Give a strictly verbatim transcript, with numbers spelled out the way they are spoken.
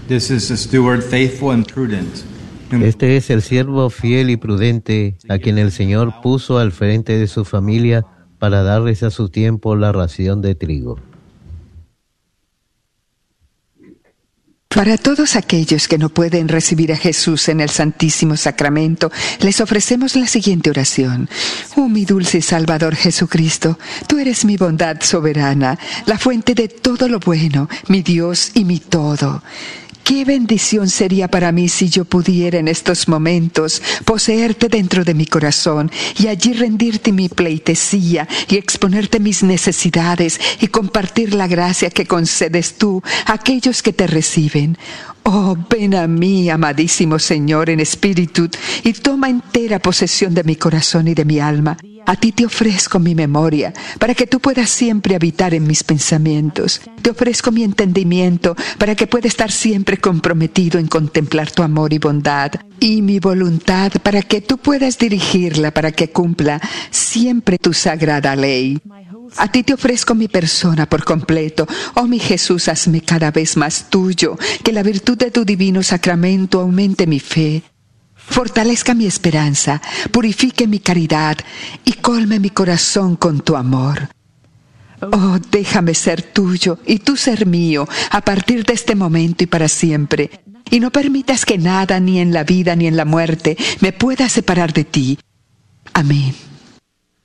This is a steward faithful and prudent. Este es el siervo fiel y prudente a quien el Señor puso al frente de su familia para darles a su tiempo la ración de trigo. Para todos aquellos que no pueden recibir a Jesús en el Santísimo Sacramento, les ofrecemos la siguiente oración. Oh, mi dulce Salvador Jesucristo, tú eres mi bondad soberana, la fuente de todo lo bueno, mi Dios y mi todo. Qué bendición sería para mí si yo pudiera en estos momentos poseerte dentro de mi corazón y allí rendirte mi pleitesía y exponerte mis necesidades y compartir la gracia que concedes tú a aquellos que te reciben. Oh, ven a mí, amadísimo Señor, en espíritu, y toma entera posesión de mi corazón y de mi alma. A ti te ofrezco mi memoria, para que tú puedas siempre habitar en mis pensamientos. Te ofrezco mi entendimiento, para que pueda estar siempre comprometido en contemplar tu amor y bondad. Y mi voluntad, para que tú puedas dirigirla, para que cumpla siempre tu sagrada ley. A ti te ofrezco mi persona por completo. Oh, mi Jesús, hazme cada vez más tuyo, que la virtud de tu divino sacramento aumente mi fe, fortalezca mi esperanza, purifique mi caridad y colme mi corazón con tu amor. Oh, déjame ser tuyo y tú ser mío a partir de este momento y para siempre. Y no permitas que nada, ni en la vida ni en la muerte, me pueda separar de ti. Amén.